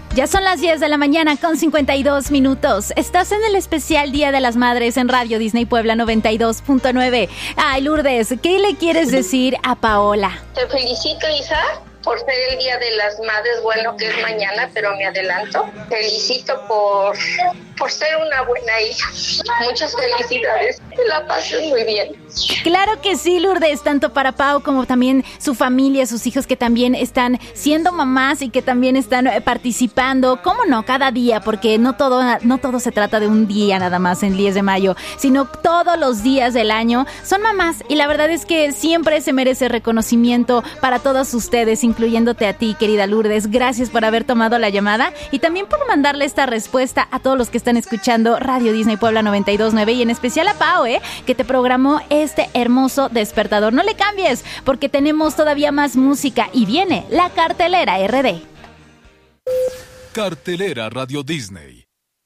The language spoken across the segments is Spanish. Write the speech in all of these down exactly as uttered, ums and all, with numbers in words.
Ya son las diez de la mañana con cincuenta y dos minutos. Estás en el especial Día de las Madres en Radio Disney Puebla noventa y dos punto nueve. Ay, Lourdes, ¿qué le quieres decir a Paola? Te felicito, Isa, por ser el Día de las Madres, bueno, que es mañana, pero me adelanto. Felicito por, por ser una buena hija. Muchas felicidades. Que la pases muy bien. Claro que sí, Lourdes, tanto para Pau como también su familia, sus hijos que también están siendo mamás y que también están participando, cómo no, cada día, porque no todo, no todo se trata de un día nada más en el diez de mayo, sino todos los días del año son mamás y la verdad es que siempre se merece reconocimiento para todos ustedes, incluyéndote a ti, querida Lourdes. Gracias por haber tomado la llamada y también por mandarle esta respuesta a todos los que están escuchando Radio Disney Puebla noventa y dos punto nueve y en especial a Pau, ¿eh? que te programó este hermoso despertador. No le cambies porque tenemos todavía más música y viene la cartelera R D. Cartelera Radio Disney.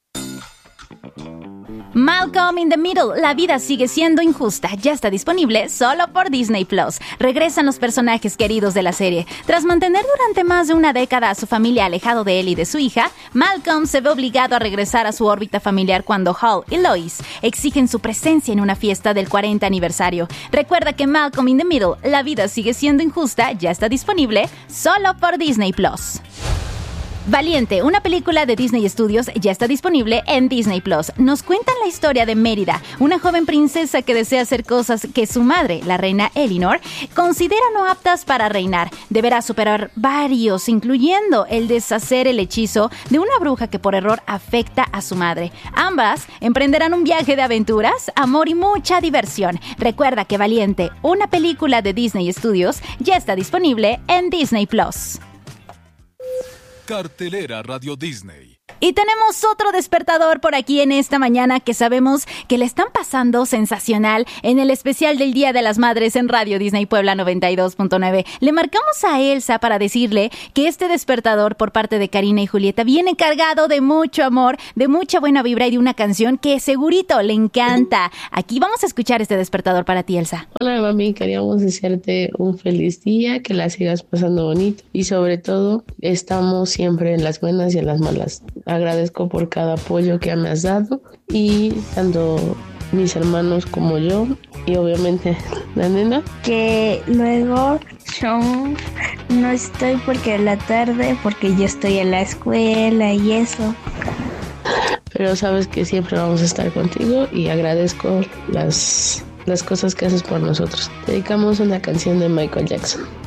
Malcolm in the Middle, la vida sigue siendo injusta, ya está disponible solo por Disney Plus. Regresan los personajes queridos de la serie. Tras mantener durante más de una década a su familia alejado de él y de su hija, Malcolm se ve obligado a regresar a su órbita familiar cuando Hal y Lois exigen su presencia en una fiesta del cuarenta aniversario. Recuerda que Malcolm in the Middle, la vida sigue siendo injusta, ya está disponible solo por Disney Plus. Valiente, una película de Disney Studios, ya está disponible en Disney Plus. Nos cuentan la historia de Mérida, una joven princesa que desea hacer cosas que su madre, la reina Elinor, considera no aptas para reinar. Deberá superar varios, incluyendo el deshacer el hechizo de una bruja que por error afecta a su madre. Ambas emprenderán un viaje de aventuras, amor y mucha diversión. Recuerda que Valiente, una película de Disney Studios, ya está disponible en Disney Plus. Cartelera Radio Disney. Y tenemos otro despertador por aquí en esta mañana que sabemos que le están pasando sensacional en el especial del Día de las Madres en Radio Disney Puebla noventa y dos punto nueve. Le marcamos a Elsa para decirle que este despertador por parte de Karina y Julieta viene cargado de mucho amor, de mucha buena vibra y de una canción que segurito le encanta. Aquí vamos a escuchar este despertador para ti, Elsa. Hola, mami, queríamos desearte un feliz día, que la sigas pasando bonito y sobre todo estamos siempre en las buenas y en las malas. Agradezco por cada apoyo que me has dado y tanto mis hermanos como yo y obviamente la nena. Que luego yo no estoy porque en la tarde, porque yo estoy en la escuela y eso. Pero sabes que siempre vamos a estar contigo y agradezco las, las cosas que haces por nosotros. Dedicamos una canción de Michael Jackson.